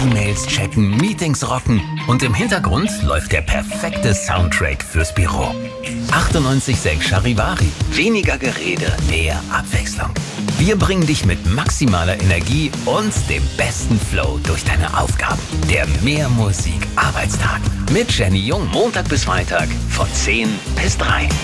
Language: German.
E-Mails checken, Meetings rocken und im Hintergrund läuft der perfekte Soundtrack fürs Büro. 98.6 Charivari. Weniger Gerede, mehr Abwechslung. Wir bringen dich mit maximaler Energie und dem besten Flow durch deine Aufgaben. Der Mehr Musik Arbeitstag mit Jenny Jung, Montag bis Freitag von 10 bis 3.